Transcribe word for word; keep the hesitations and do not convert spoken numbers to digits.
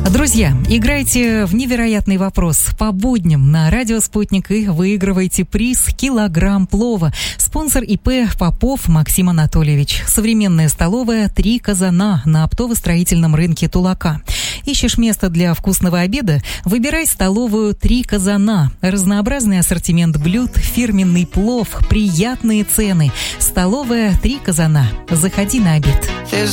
Друзья, играйте в невероятный вопрос по будням на радио «Спутник» и выигрывайте приз «Килограмм плова». Спонсор ИП Попов Максим Анатольевич. Современная столовая «Три казана» на оптово-строительном рынке Тулака. Ищешь место для вкусного обеда? Выбирай столовую «Три казана». Разнообразный ассортимент блюд, фирменный плов, приятные цены. Столовая «Три казана». Заходи на обед.